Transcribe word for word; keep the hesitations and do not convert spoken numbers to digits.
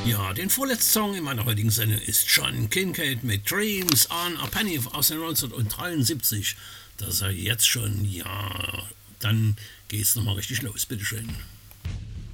Ja, den vorletzten Song in meiner heutigen Sendung ist John Kincaid mit Dreams on a Penny aus den neunzehnhundertdreiundsiebzig. Das ist ja jetzt schon, ja, dann geht's nochmal richtig los. Bitteschön.